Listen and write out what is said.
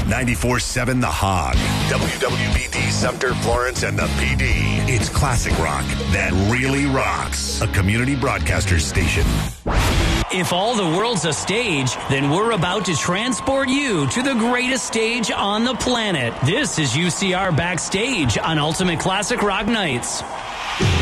94.7 The Hog. WWBD Sumter, Florence, and the PD. It's classic rock that really rocks. A community broadcaster station. If all the world's a stage, then we're about to transport you to the greatest stage on the planet. This is UCR Backstage on Ultimate Classic Rock Nights.